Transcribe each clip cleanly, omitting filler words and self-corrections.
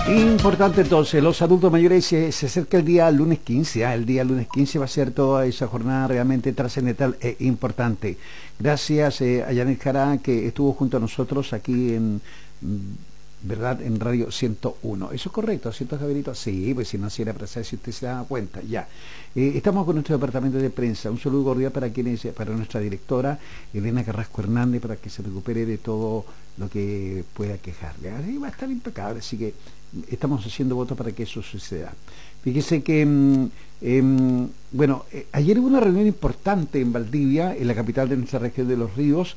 Importante entonces, los adultos mayores se acerca el día lunes 15, el día lunes 15 va a ser toda esa jornada realmente trascendental e importante. Gracias a Janet Jara, que estuvo junto a nosotros aquí en ¿verdad? En Radio 101. ¿Eso es correcto, cierto, Javierito? Sí, pues si no, si era para saber si usted se da cuenta, ya. Estamos con nuestro departamento de prensa. Un saludo cordial para nuestra directora, Elena Carrasco Hernández, para que se recupere de todo lo que pueda quejarle. Ahí va a estar impecable, así que estamos haciendo votos para que eso suceda. Fíjese que, ayer hubo una reunión importante en Valdivia, en la capital de nuestra región de Los Ríos.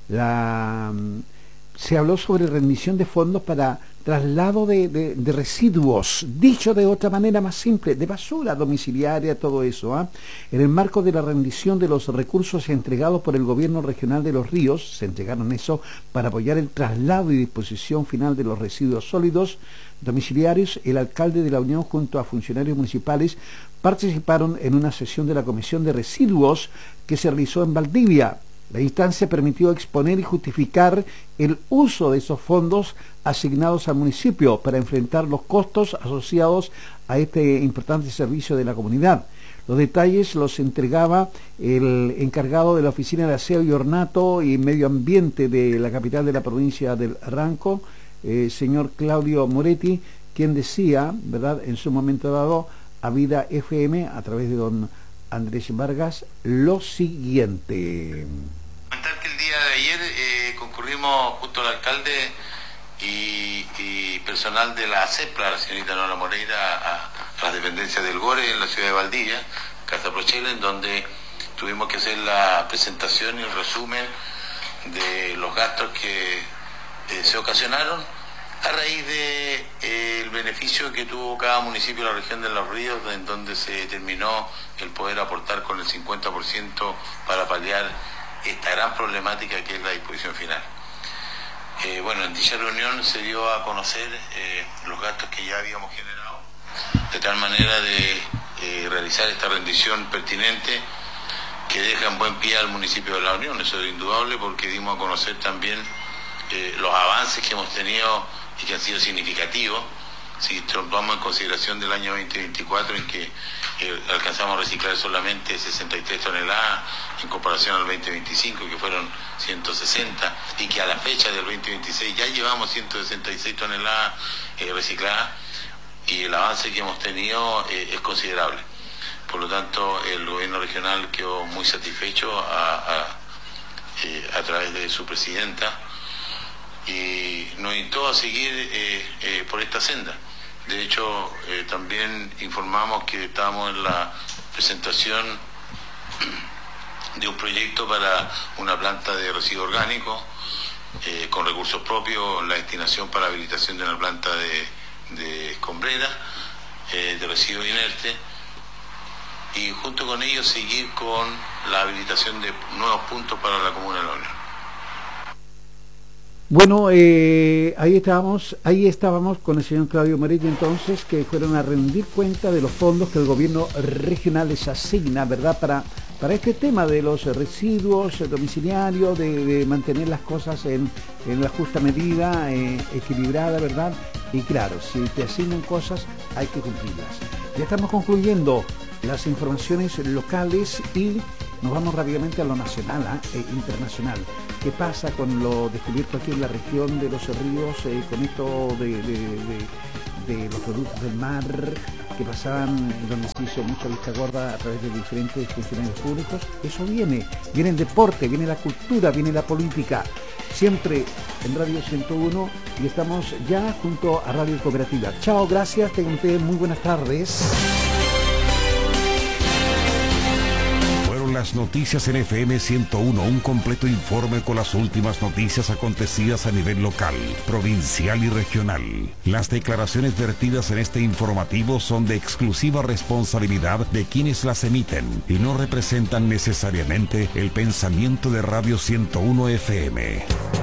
Se habló sobre rendición de fondos para traslado de residuos, dicho de otra manera más simple, de basura domiciliaria, todo eso. En el marco de la rendición de los recursos entregados por el gobierno regional de Los Ríos, se entregaron eso para apoyar el traslado y disposición final de los residuos sólidos domiciliarios. El alcalde de la Unión junto a funcionarios municipales participaron en una sesión de la Comisión de Residuos que se realizó en Valdivia. La instancia permitió exponer y justificar el uso de esos fondos asignados al municipio para enfrentar los costos asociados a este importante servicio de la comunidad. Los detalles los entregaba el encargado de la Oficina de Aseo y Ornato y Medio Ambiente de la capital de la provincia del Ranco, señor Claudio Moretti, quien decía, ¿verdad?, en su momento dado a Vida FM, a través de don Andrés Vargas, lo siguiente. Comentar que el día de ayer concurrimos junto al alcalde y personal de la CEPLA, la señorita Nora Moreira, a las dependencias del GORE en la ciudad de Valdivia, Casa Prochela, en donde tuvimos que hacer la presentación y el resumen de los gastos que se ocasionaron a raíz del beneficio que tuvo cada municipio de la región de Los Ríos, en donde se determinó el poder aportar con el 50% para paliar esta gran problemática que es la disposición final. En dicha reunión se dio a conocer los gastos que ya habíamos generado, de tal manera de realizar esta rendición pertinente que deja en buen pie al municipio de La Unión. Eso es indudable, porque dimos a conocer también los avances que hemos tenido y que han sido significativos. Si tomamos en consideración del año 2024, en que alcanzamos a reciclar solamente 63 toneladas en comparación al 2025, que fueron 160, y que a la fecha del 2026 ya llevamos 166 toneladas recicladas, y el avance que hemos tenido es considerable. Por lo tanto, el gobierno regional quedó muy satisfecho a través de su presidenta, y nos invitó a seguir por esta senda. De hecho, también informamos que estábamos en la presentación de un proyecto para una planta de residuos orgánicos con recursos propios, la destinación para habilitación de una planta de escombrera, de residuos inertes, y junto con ello seguir con la habilitación de nuevos puntos para la Comuna de La Unión. Bueno, ahí estábamos con el señor Claudio Moretti, entonces, que fueron a rendir cuenta de los fondos que el gobierno regional les asigna, ¿verdad?, para este tema de los residuos domiciliarios, de mantener las cosas en la justa medida, equilibrada, ¿verdad? Y claro, si te asignan cosas, hay que cumplirlas. Ya estamos concluyendo las informaciones locales y nos vamos rápidamente a lo nacional e internacional. ¿Qué pasa con lo descubierto aquí en la región de Los Ríos, con esto de los productos del mar que pasaban, donde se hizo mucha vista gorda a través de diferentes funcionarios públicos? Eso viene el deporte, viene la cultura, viene la política, siempre en Radio 101, y estamos ya junto a Radio Cooperativa. Chao, gracias, tengan ustedes muy buenas tardes. Las noticias en FM 101, un completo informe con las últimas noticias acontecidas a nivel local, provincial y regional. Las declaraciones vertidas en este informativo son de exclusiva responsabilidad de quienes las emiten y no representan necesariamente el pensamiento de Radio 101 FM.